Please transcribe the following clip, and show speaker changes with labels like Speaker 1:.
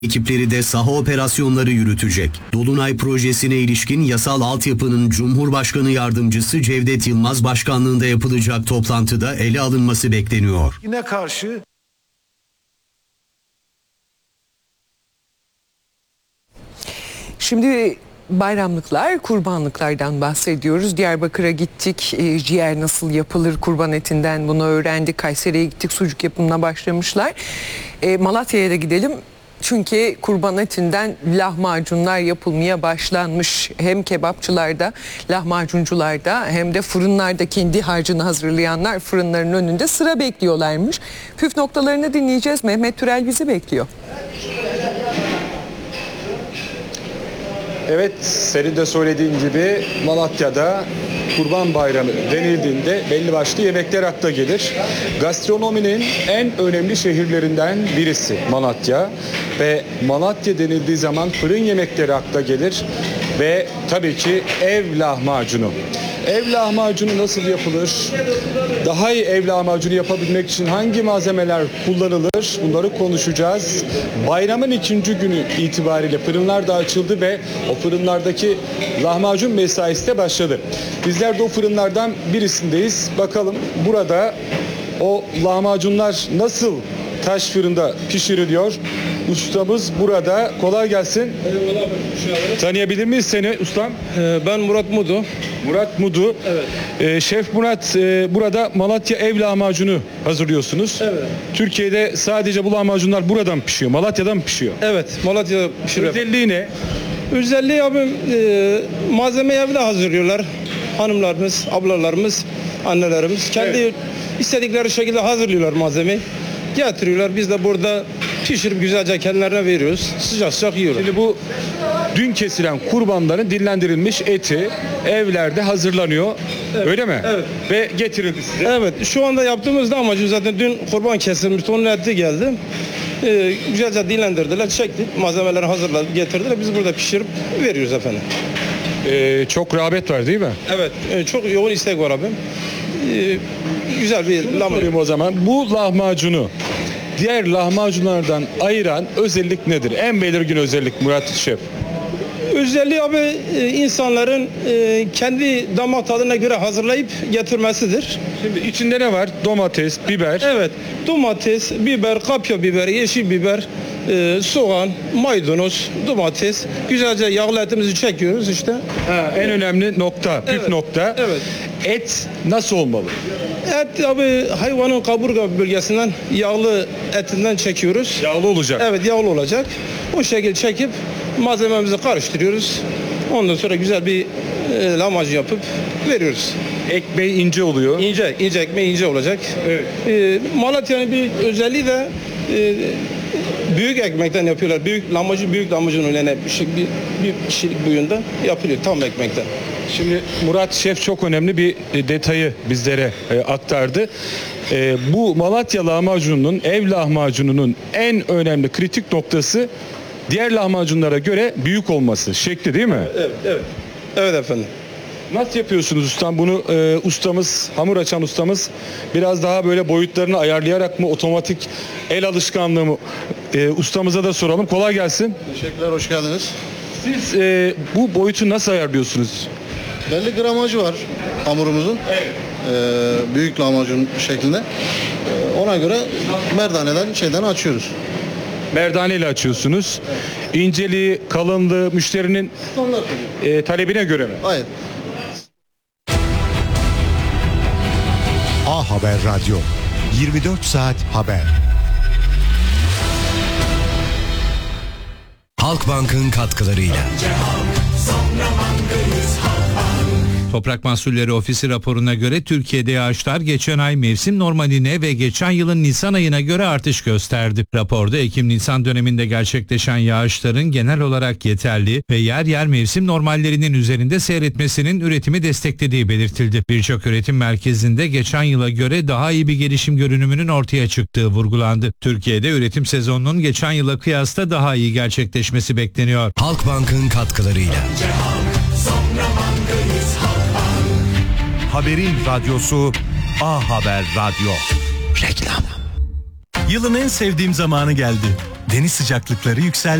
Speaker 1: Ekipleri de saha operasyonları yürütecek. Dolunay projesine ilişkin yasal altyapının Cumhurbaşkanı Yardımcısı Cevdet Yılmaz başkanlığında yapılacak toplantıda ele alınması bekleniyor.
Speaker 2: Yine karşı
Speaker 3: Şimdi bayramlıklar, kurbanlıklardan bahsediyoruz. Diyarbakır'a gittik. Ciğer nasıl yapılır kurban etinden bunu öğrendik. Kayseri'ye gittik. Sucuk yapımına başlamışlar. Malatya'ya da gidelim. Çünkü kurban etinden lahmacunlar yapılmaya başlanmış. Hem kebapçılarda, lahmacuncularda hem de fırınlarda kendi harcını hazırlayanlar fırınların önünde sıra bekliyorlarmış. Püf noktalarını dinleyeceğiz. Mehmet Türel bizi bekliyor.
Speaker 4: Evet, senin de söylediğin gibi Malatya'da Kurban Bayramı denildiğinde belli başlı yemekler akla gelir. Gastronominin en önemli şehirlerinden birisi Malatya ve Malatya denildiği zaman fırın yemekleri akla gelir ve tabii ki ev lahmacunu. Ev lahmacunu nasıl yapılır? Daha iyi ev lahmacunu yapabilmek için hangi malzemeler kullanılır? Bunları konuşacağız. Bayramın 2. günü itibariyle fırınlar da açıldı ve o fırınlardaki lahmacun mesaisi de başladı. Bizler de o fırınlardan birisindeyiz. Bakalım burada o lahmacunlar nasıl taş fırında pişiriliyor? Ustamız burada. Kolay gelsin. Tanıyabilir miyiz seni ustam?
Speaker 5: Ben Murat Mudu.
Speaker 4: Murat Mudu.
Speaker 5: Evet.
Speaker 4: Şef Murat, burada Malatya ev lahmacunu hazırlıyorsunuz.
Speaker 5: Evet.
Speaker 4: Türkiye'de sadece bu lahmacunlar buradan pişiyor. Malatya'dan mı pişiyor?
Speaker 5: Evet, Malatya'da pişiriyor.
Speaker 4: Özelliği ne?
Speaker 5: Özelliği abi malzemeyi evde hazırlıyorlar. Hanımlarımız, ablalarımız, annelerimiz kendi istedikleri şekilde hazırlıyorlar malzemeyi. Getiriyorlar. Biz de burada pişirip güzelce kendilerine veriyoruz. Sıcak sıcak yiyorlar.
Speaker 4: Şimdi bu dün kesilen kurbanların dinlendirilmiş eti evlerde hazırlanıyor.
Speaker 5: Evet.
Speaker 4: Öyle mi?
Speaker 5: Evet.
Speaker 4: Ve getirildi size.
Speaker 5: Evet, şu anda yaptığımız lahmacun zaten dün kurban kesilmişti. Onun eti geldi. Güzelce dinlendirdiler, çektik. Malzemeleri hazırladık, getirdiler. Biz burada pişirip veriyoruz efendim.
Speaker 4: Çok rağbet var değil mi?
Speaker 5: Evet, çok yoğun istek var abi. Güzel bir lahmacun.
Speaker 4: O zaman bu lahmacunu diğer lahmacunlardan ayıran özellik nedir? En belirgin özellik Murat Şef.
Speaker 5: Özelliği abi insanların kendi damak tadına göre hazırlayıp getirmesidir.
Speaker 4: Şimdi içinde ne var? Domates, biber.
Speaker 5: Evet, domates, biber, kapya biber, yeşil biber, soğan, maydanoz, domates. Güzelce yağlı etimizi çekiyoruz işte.
Speaker 4: En önemli nokta, püf nokta.
Speaker 5: Evet.
Speaker 4: Et nasıl olmalı?
Speaker 5: Et abi hayvanın kaburga bölgesinden yağlı etinden çekiyoruz.
Speaker 4: Yağlı olacak.
Speaker 5: Evet, yağlı olacak. O şekilde çekip malzememizi karıştırıyoruz. Ondan sonra güzel bir lahmacun yapıp veriyoruz.
Speaker 4: Ekmeği ince oluyor.
Speaker 5: İnce ekmeği ince olacak.
Speaker 4: Evet.
Speaker 5: Malatya'nın bir özelliği de büyük ekmekten yapıyorlar. Büyük lahmacun öyle bir kişilik boyunda yapılıyor tam ekmekten.
Speaker 4: Şimdi Murat Şef çok önemli bir detayı bizlere aktardı. Bu Malatya lahmacununun, ev lahmacununun en önemli kritik noktası diğer lahmacunlara göre büyük olması, şekli değil mi?
Speaker 5: Evet. Evet efendim.
Speaker 4: Nasıl yapıyorsunuz ustam? Bunu ustamız, hamur açan ustamız biraz daha böyle boyutlarını ayarlayarak mı, otomatik el alışkanlığı mı? Ustamıza da soralım. Kolay gelsin.
Speaker 6: Teşekkürler, hoş geldiniz.
Speaker 4: Siz bu boyutu nasıl ayarlıyorsunuz?
Speaker 6: Belli gramajı var hamurumuzun.
Speaker 4: Evet.
Speaker 6: Büyük lahmacun şeklinde. Ona göre merdaneden açıyoruz.
Speaker 4: Merdane ile açıyorsunuz. İnceliği, kalınlığı, müşterinin
Speaker 6: Standart
Speaker 4: talebine göre mi?
Speaker 6: Hayır.
Speaker 7: A Haber Radyo 24 saat haber.
Speaker 8: Halkbank'ın katkılarıyla.
Speaker 9: Toprak Mahsulleri Ofisi raporuna göre Türkiye'de yağışlar geçen ay mevsim normaline ve geçen yılın Nisan ayına göre artış gösterdi. Raporda Ekim-Nisan döneminde gerçekleşen yağışların genel olarak yeterli ve yer yer mevsim normallerinin üzerinde seyretmesinin üretimi desteklediği belirtildi. Birçok üretim merkezinde geçen yıla göre daha iyi bir gelişim görünümünün ortaya çıktığı vurgulandı. Türkiye'de üretim sezonunun geçen yıla kıyasla daha iyi gerçekleşmesi bekleniyor.
Speaker 8: Halkbank'ın katkılarıyla.
Speaker 7: Haberin radyosu A Haber Radyo.
Speaker 8: Reklam.
Speaker 2: Yılın en sevdiğim zamanı geldi. Deniz sıcaklıkları